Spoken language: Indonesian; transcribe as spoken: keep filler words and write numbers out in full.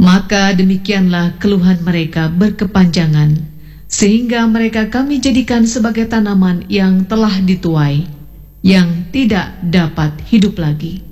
Maka demikianlah keluhan mereka berkepanjangan, sehingga mereka kami jadikan sebagai tanaman yang telah dituai, yang tidak dapat hidup lagi.